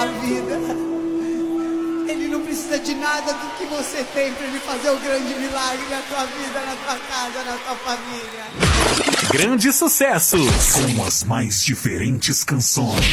tua vida. Ele não precisa de nada do que você tem para ele fazer o grande milagre na tua vida, na tua casa, na tua família. Grande sucesso. Com as mais diferentes canções.